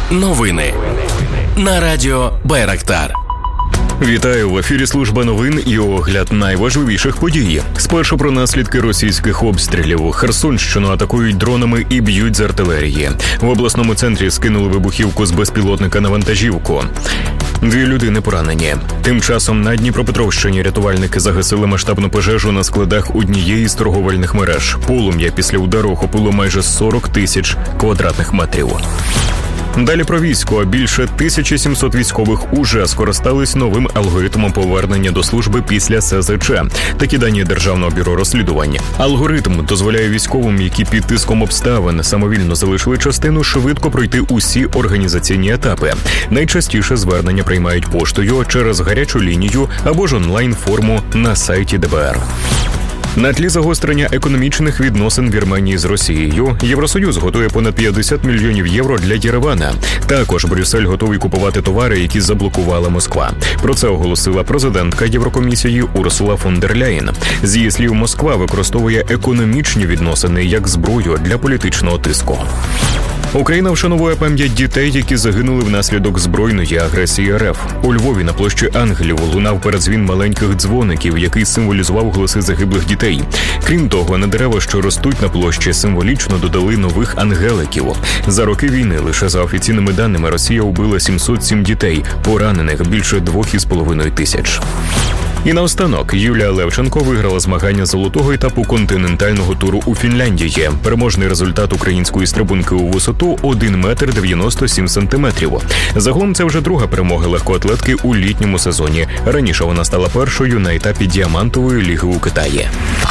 Новини на радіо Байрактар. Вітаю, в ефірі служба новин і огляд найважливіших подій. Спершу про наслідки російських обстрілів. Херсонщину атакують дронами і б'ють з артилерії. В обласному центрі скинули вибухівку з безпілотника на вантажівку. 2 людини поранені. Тим часом на Дніпропетровщині рятувальники загасили масштабну пожежу на складах однієї з торговельних мереж. Полум'я після удару охопило майже 40 тисяч квадратних метрів. Далі про військо. Більше 1700 військових уже скористались новим алгоритмом повернення до служби після СЗЧ. Такі дані Державного бюро розслідувань. Алгоритм дозволяє військовим, які під тиском обставин самовільно залишили частину, швидко пройти усі організаційні етапи. Найчастіше звернення приймають поштою, через гарячу лінію або ж онлайн-форму на сайті ДБР. На тлі загострення економічних відносин Вірменії з Росією, Євросоюз готує понад 50 мільйонів євро для Єревана. Також Брюссель готовий купувати товари, які заблокувала Москва. Про це оголосила президентка Єврокомісії Урсула фон дер Ляєн. З її слів, Москва використовує економічні відносини як зброю для політичного тиску. Україна вшановує пам'ять дітей, які загинули внаслідок збройної агресії РФ. У Львові на площі Ангелів лунав передзвін маленьких дзвоників, який символізував голоси загиблих дітей. Крім того, на дерева, що ростуть на площі, символічно додали нових ангеликів. За роки війни, лише за офіційними даними, Росія вбила 707 дітей, поранених більше 2,5 тисяч. І наостанок, Юлія Левченко виграла змагання золотого етапу континентального туру у Фінляндії. Переможний результат української стрибунки у висоту – 1 метр 97 сантиметрів. Загалом це вже друга перемога легкоатлетки у літньому сезоні. Раніше вона стала першою на етапі діамантової ліги у Китаї.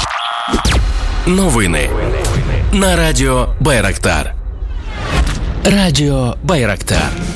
Новини на радіо Байрактар. Радіо Байрактар.